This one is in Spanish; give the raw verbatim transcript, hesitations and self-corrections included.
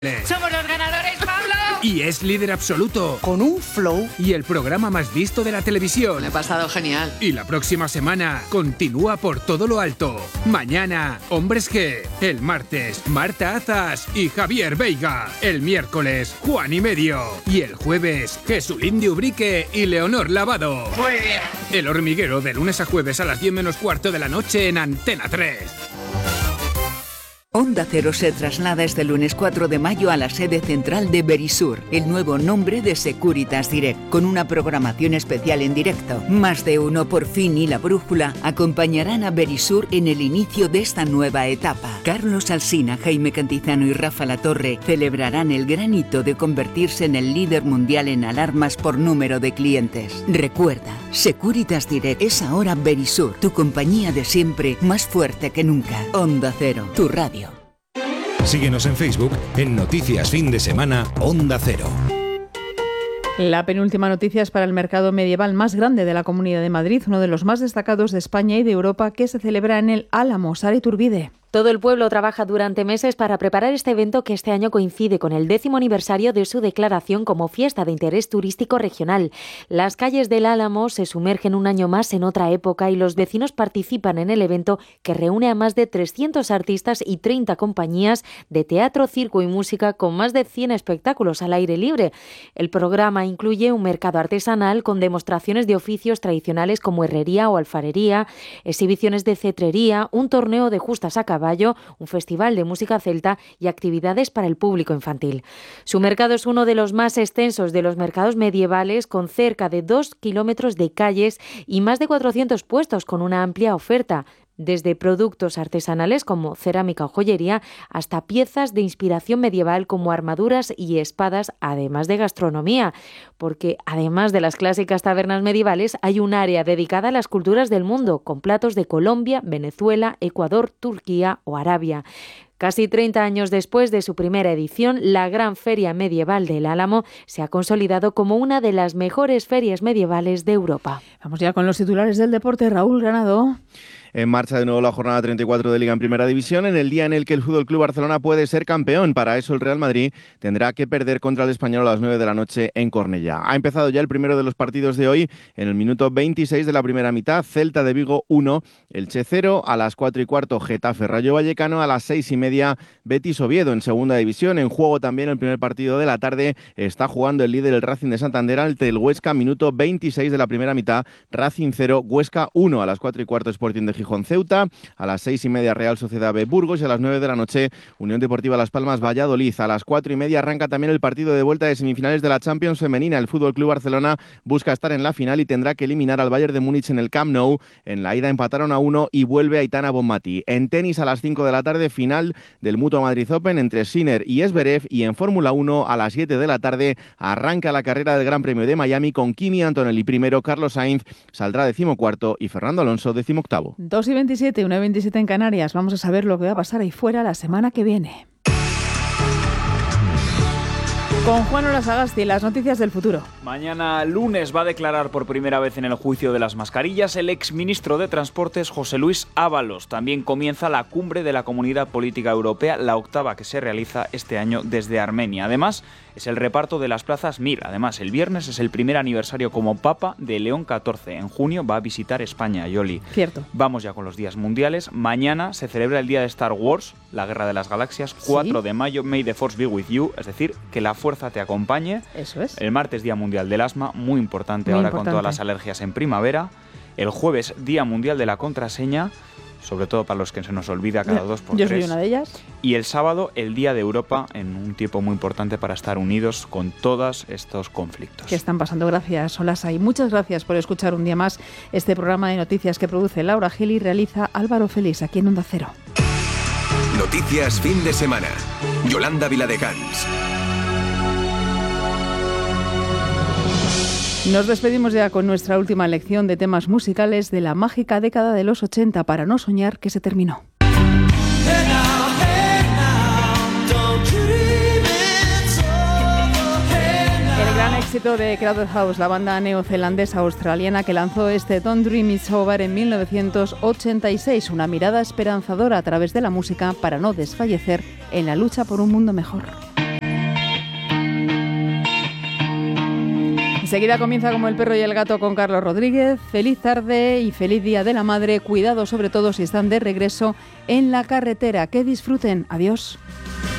¡Somos los ganadores, Pablo! Y es líder absoluto. Con un flow. Y el programa más visto de la televisión. Me he pasado genial. Y la próxima semana continúa por todo lo alto. Mañana, Hombres G. El martes, Marta Azas y Javier Veiga. El miércoles, Juan y Medio. Y el jueves, Jesulín de Ubrique y Leonor Lavado. Muy bien. El Hormiguero, de lunes a jueves a las diez menos cuarto de la noche en Antena tres. Onda Cero se traslada este lunes cuatro de mayo a la sede central de Verisur, el nuevo nombre de Securitas Direct, con una programación especial en directo. Más de uno por fin y La Brújula acompañarán a Verisur en el inicio de esta nueva etapa. Carlos Alsina, Jaime Cantizano y Rafa Latorre celebrarán el gran hito de convertirse en el líder mundial en alarmas por número de clientes. Recuerda, Securitas Direct es ahora Verisur, tu compañía de siempre, más fuerte que nunca. Onda Cero, tu radio. Síguenos en Facebook en Noticias Fin de Semana Onda Cero. La penúltima noticia es para el mercado medieval más grande de la Comunidad de Madrid, uno de los más destacados de España y de Europa, que se celebra en el Álamo. Sara Iturbide. Todo el pueblo trabaja durante meses para preparar este evento que este año coincide con el décimo aniversario de su declaración como fiesta de interés turístico regional. Las calles del Álamo se sumergen un año más en otra época y los vecinos participan en el evento que reúne a más de trescientos artistas y treinta compañías de teatro, circo y música con más de cien espectáculos al aire libre. El programa incluye un mercado artesanal con demostraciones de oficios tradicionales como herrería o alfarería, exhibiciones de cetrería, un torneo de justas a caballo, un festival de música celta y actividades para el público infantil. Su mercado es uno de los más extensos de los mercados medievales, con cerca de dos kilómetros de calles y más de cuatrocientos puestos con una amplia oferta, desde productos artesanales como cerámica o joyería hasta piezas de inspiración medieval como armaduras y espadas, además de gastronomía, porque además de las clásicas tabernas medievales hay un área dedicada a las culturas del mundo, con platos de Colombia, Venezuela, Ecuador, Turquía o Arabia. Casi treinta años después de su primera edición, la Gran Feria Medieval del Álamo se ha consolidado como una de las mejores ferias medievales de Europa. Vamos ya con los titulares del deporte. Raúl Granado. En marcha de nuevo la jornada treinta y cuatro de Liga en Primera División, en el día en el que el Fútbol Club Barcelona puede ser campeón. Para eso el Real Madrid tendrá que perder contra el Español a las nueve de la noche en Cornellá. Ha empezado ya el primero de los partidos de hoy en el minuto veintiséis de la primera mitad. Celta de Vigo uno, Elche cero, a las cuatro y cuarto Getafe Rayo Vallecano, a las seis y media Betis Oviedo en Segunda División. En juego también el primer partido de la tarde está jugando el líder el Racing de Santander ante el Huesca, minuto veintiséis de la primera mitad. Racing cero, Huesca uno, a las cuatro y cuarto Sporting de Gijón Ceuta, a las seis y media Real Sociedad B Burgos y a las nueve de la noche Unión Deportiva Las Palmas Valladolid. A las cuatro y media arranca también el partido de vuelta de semifinales de la Champions femenina. El Fútbol Club Barcelona busca estar en la final y tendrá que eliminar al Bayern de Múnich en el Camp Nou. En la ida empataron a uno y vuelve Aitana Bonmati. En tenis a las cinco de la tarde final del Mutua Madrid Open entre Sinner y Zverev, y en Fórmula uno a las siete de la tarde arranca la carrera del Gran Premio de Miami con Kimi Antonelli primero, Carlos Sainz saldrá decimocuarto y Fernando Alonso decimoctavo. dos y veintisiete, una y veintisiete en Canarias. Vamos a saber lo que va a pasar ahí fuera la semana que viene. Con Juan Olasagasti, las noticias del futuro. Mañana lunes va a declarar por primera vez en el juicio de las mascarillas el exministro de Transportes José Luis Ábalos. También comienza la cumbre de la Comunidad Política Europea, la octava que se realiza este año desde Armenia. Además, es el reparto de las plazas Mir. Además, el viernes es el primer aniversario como Papa de León catorce. En junio va a visitar España, Yoli. Cierto. Vamos ya con los días mundiales. Mañana se celebra el día de Star Wars, la Guerra de las Galaxias, cuatro de mayo, May the Force be with you, es decir, que la fuerza te acompañe. Eso es. El martes, Día Mundial del Asma, muy importante muy ahora importante. con todas las alergias en primavera. El jueves, Día Mundial de la Contraseña, sobre todo para los que se nos olvida cada dos por Yo tres. soy una de ellas. Y el sábado, el Día de Europa, en un tiempo muy importante para estar unidos con todos estos conflictos. Que están pasando. Gracias, Olasa. Y muchas gracias por escuchar un día más este programa de noticias que produce Laura Gil y realiza Álvaro Félix aquí en Onda Cero. Noticias Fin de Semana. Yolanda Viladecans. Nos despedimos ya con nuestra última lección de temas musicales de la mágica década de los ochenta para no soñar que se terminó. El gran éxito de Crowded House, la banda neozelandesa australiana que lanzó este Don't Dream It's Over en mil novecientos ochenta y seis, una mirada esperanzadora a través de la música para no desfallecer en la lucha por un mundo mejor. Enseguida comienza Como el perro y el gato con Carlos Rodríguez. Feliz tarde y feliz Día de la Madre. Cuidado sobre todo si están de regreso en la carretera. Que disfruten. Adiós.